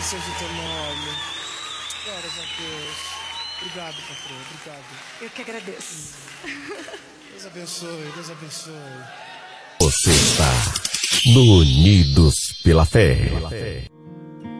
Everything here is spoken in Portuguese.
seja o teu nome. Glórias a Deus. Obrigado, patrão. Obrigado. Eu que agradeço. Deus abençoe. Deus abençoe. Você está no Unidos pela Fé.